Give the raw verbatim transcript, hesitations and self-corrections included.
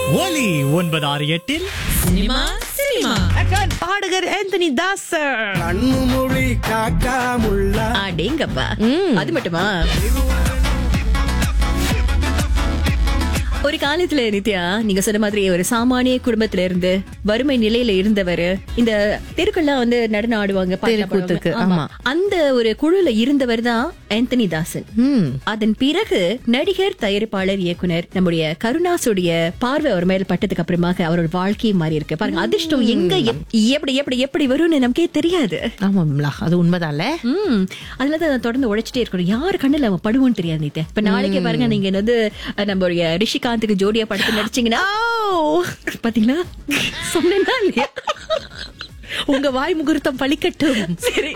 ஒலி ஒன்பது ஆறு எட்டில் சினிமா சினிமா பாடகர் ஆந்தனி தாஸ். கண்ணுமொழி காக்கா முள்ளா. அடேங்கப்பா, அது மட்டுமா? ஒரு காலத்துல நித்யா, நீங்க சொன்ன மாதிரி ஒரு சாமானிய குடும்பத்துல இருந்து வறுமை நிலையில இருந்தவர் இந்த தெருக்கெல்லாம் வந்து நடனம் ஆடுவாங்க, பாட்டு தெருக்கூத்துக்கு, பாடுவாங்க. ஆமா. அந்த ஒரு குழுல இருந்தவர் தான் ஆந்தனி தாசன். அதன் பிறகு நடிகர், தயாரிப்பாளர், இயக்குனர் நம்முடைய கருணாசுடைய பார்வை அவர் மேல பட்டதுக்கு அப்புறமாக அவரோட வாழ்க்கையை மாறி இருக்கு. பாருங்க, அதிர்ஷ்டம் எங்க எப்- எப்படி எப்படி எப்படி வரும்னு நமக்கே தெரியாது. ஆமாம்ல, அது உண்மைதான்ல. உம் அதுலதான் நான் தொடர்ந்து உழைச்சிட்டே இருக்கணும். யாரு கண்ணுல அவன் படுவோன்னு தெரியாது நித்யா. இப்ப நாளைக்கே பாருங்க, நீங்க வந்து நம்மளுடைய ரிஷிகாந்துக்கு ஜோடியா படத்தை நடிச்சீங்கன்னா பாத்தீங்களா, சொன்னேன்னா இல்லையா? உங்க வாய் முகூர்த்தம் பழிக்கட்டும். சரி.